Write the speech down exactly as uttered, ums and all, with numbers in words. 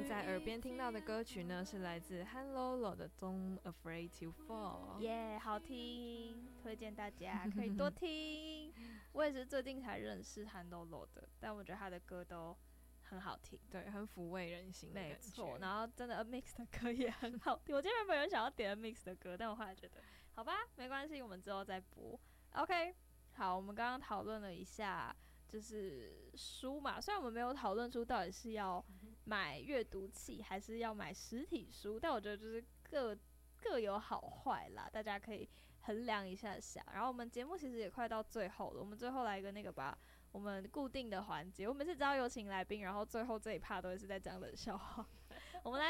在耳边听到的歌曲呢，是来自 Han Lolo 的 Don't Afraid to Fall。 耶、yeah, 好听，推荐大家可以多听。我也是最近才认识 Han Lolo 的，但我觉得他的歌都很好听， 对，很抚慰人心的感觉。 没错，然后真的 A Mix 的歌也很好听。我今天原本有想要点 A Mix 的歌，但我后来觉得，好吧，没关系，我们之后再播。OK， 好，我们刚刚讨论了一下。就是书嘛，虽然我们没有讨论出到底是要买阅读器还是要买实体书，但我觉得就是各各有好坏啦，大家可以衡量一下下。然后我们节目其实也快到最后了，我们最后来一个那个吧，我们固定的环节，我每次只要有请来宾，然后最后这一趴都是在讲冷笑话，我们来